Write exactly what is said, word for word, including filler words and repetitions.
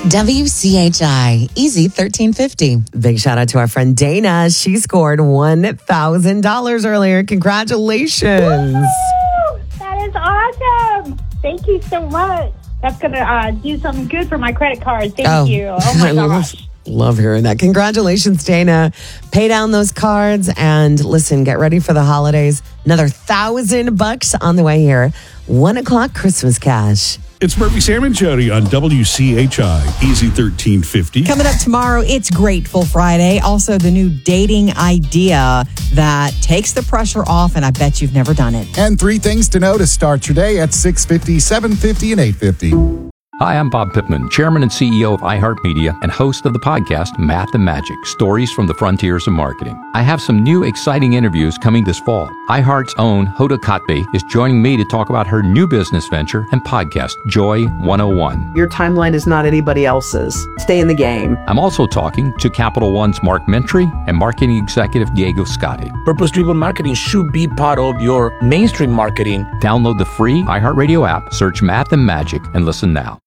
W C H I, Easy thirteen fifty. Big shout out to our friend Dana. She scored one thousand dollars earlier. Congratulations. Woo! That is awesome. Thank you so much. That's going to uh, do something good for my credit card. Thank Oh. you. Oh, my gosh. Love hearing that. Congratulations, Dana. Pay down those cards and listen, get ready for the holidays. Another thousand bucks on the way here. One o'clock Christmas cash. It's Murphy, Sam, and Jody on W C H I, Easy thirteen fifty. Coming up tomorrow, it's Grateful Friday. Also, the new dating idea that takes the pressure off, and I bet you've never done it. And three things to know to start your day at six fifty, seven fifty, and eight fifty. Hi, I'm Bob Pittman, Chairman and C E O of iHeartMedia and host of the podcast Math and Magic, Stories from the Frontiers of Marketing. I have some new exciting interviews coming this fall. iHeart's own Hoda Kotb is joining me to talk about her new business venture and podcast, Joy one oh one. Your timeline is not anybody else's. Stay in the game. I'm also talking to Capital One's Mark Mentry and marketing executive Diego Scotti. Purpose-driven marketing should be part of your mainstream marketing. Download the free iHeartRadio app, search Math and Magic, and listen now.